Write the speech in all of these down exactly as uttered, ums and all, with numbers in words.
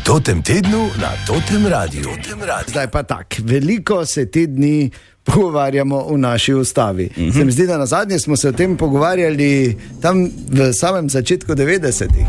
totem tednu na Totem Radiu. Zdaj pa tak, veliko se te dni pogovarjamo o naši ustavi. Mm-hmm. Se mi zdi, da na zadnje smo se o tem pogovarjali tam v samem začetku devetdesetih.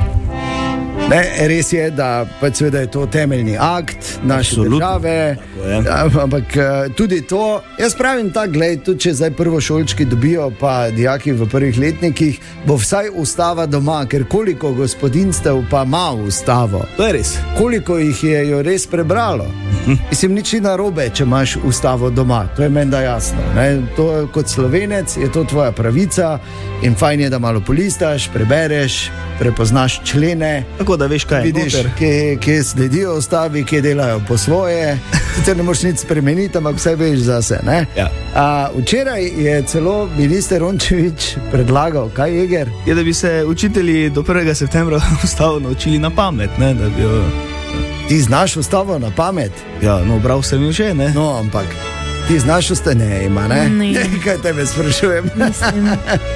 Ne, res je, da pač seveda je to temeljni akt naše Absolutno. Države, ampak tudi to, jaz pravim tak, glej, tudi če zdaj prvošolčki dobijo, pa dijaki v prvih letnikih, bo vsaj ustava doma, ker koliko gospodinstev pa ima ustavo. To je res. Koliko jih je jo res prebralo. Mislim, nič ni narobe, če imaš ustavo doma, to je menda jasno. Ne? To, kot Slovenec je to tvoja pravica in fajn je, da malo polistaš, prebereš, prepoznaš člene. Tako da veš, kaj je vidiš, kje, kje sledijo ustavi, kje delajo po svoje. Sicer ne moš nič spremeniti, ampak vse veš zase. Ne? Ja. A, včeraj je celo minister Rončević predlagal, kaj Jeger? Je, da bi se učitelji do prvega septembra ustavo naučili na pamet, ne? Da bi jo... Ti znaš ustavo na pamet? Ja, no, bral sem jo že, ne? No, ampak ti znaš ustavo, ne, ima, ne? Ne. Kaj tebe sprašujem? Mislim.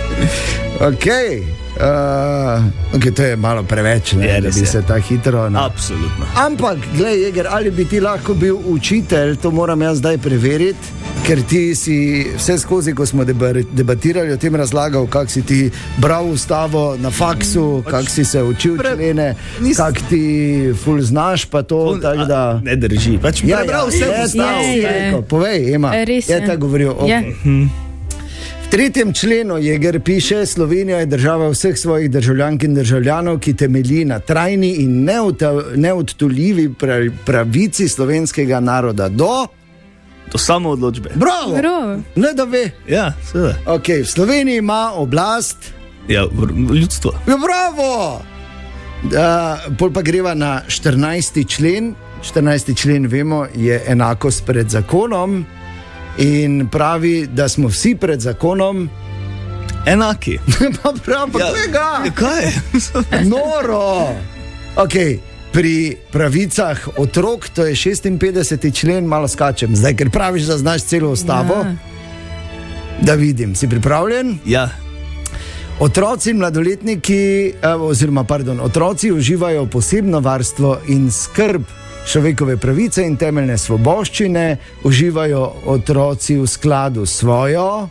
Okej. Uh, okay, to je malo preveč, ne, je, da bi je. se ta hitro... Ne. Absolutno. Ampak, glej, Jeger, ali bi ti lahko bil učitelj, to moram jaz zdaj preveriti, ker ti si vse skozi, ko smo debatirali o tem, razlagal, kak si ti bral ustavo na faksu, kak si se učil Pre... člene, Nis... kak ti ful znaš, pa to, On, tak da... Ne drži, pač Ja, prebral ja, vse je, ustavo. je, je. Rekel, povej, Ema, Res je je. tako govoril, ok. Je. V tretjem členu Jeger piše, Slovenija je država vseh svojih državljank in državljanov, ki temelji na trajni in neodtuljivi pravici slovenskega naroda do... To samo odločbe. Bravo! Bravo. Ne da ve. Ja, seveda. Ok, v Sloveniji ima oblast... Ja, ljudstvo. Ja, bravo! Da, pol pa greva na štirinajsti člen. štirinajsti člen, vemo, je enakost pred zakonom. In pravi, da smo vsi pred zakonom enaki. pa prav, pa Ja, tega! Kaj? Noro! Ok, pri pravicah otrok, to je šestinpetdeseti člen, malo skačem zdaj, ker praviš, da znaš celo ustavo. Ja. Da vidim, si pripravljen? Ja. Otroci in mladoletniki, eh, oziroma, pardon, otroci uživajo posebno varstvo in skrb. Človekove pravice in temeljne svoboščine uživajo otroci v skladu s svojo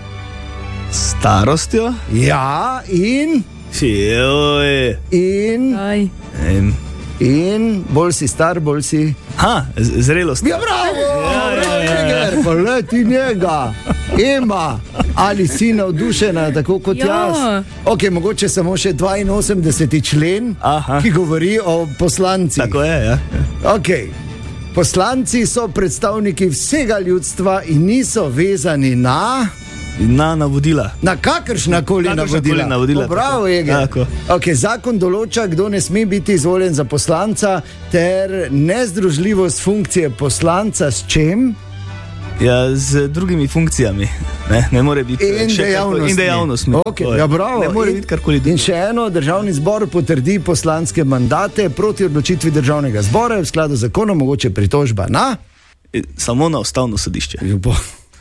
Starostjo? ja in Joj. in Aj. In... in bolj si star, bolj si Ha, z- zrelost. ja, bravo, Ja, ja, ja, ja. Jeger, pa leti njega. Ema, ali si navdušena tako kot Ja. jaz? Ok, mogoče samo še dvainosemdeseti člen, Aha. ki govori o poslancih. Tako je, ja. Ok, poslanci so predstavniki vsega ljudstva in niso vezani na... Na navodila. Na kakršna koli Kakršna navodila. koli navodila, O, bravo, tako. Jeger. Tako. Okay, zakon določa, kdo ne sme biti izvoljen za poslanca, ter nezdružljivost funkcije poslanca s čem? Ja, z drugimi funkcijami. Ne, ne more biti In še dejavnostmi. karkoli- In dejavnostmi. Okay, To je. ja, bravo. Ne more In- biti karkoli In drugega. še eno, državni zbor potrdi poslanske mandate proti odločitvi državnega zbora v skladu z zakonom, mogoče pritožba na... Samo na ustavno sodišče. Ljubo.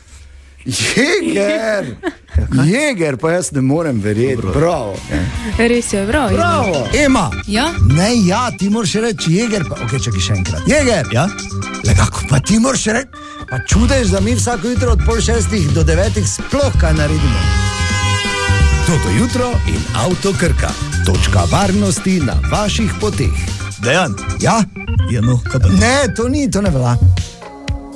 Jeger! Jeger, pa jaz ne morem verjeti. Bravo. Res je, bravo. Bravo. Ema! Ja? Ne, ja, ti moraš reči Jeger, pa ok, čakaj še enkrat. Jeger! Ja? Le kako, pa ti moraš reči, pa čudež, da mi vsako jutro od pol šestih do devetih sploh kaj naredimo. Toto jutro in Avto Krka. Točka varnosti na vaših poteh. Dejan. Ja? Ja, no, kaj pa ne? Ne, to ni, to ne velja.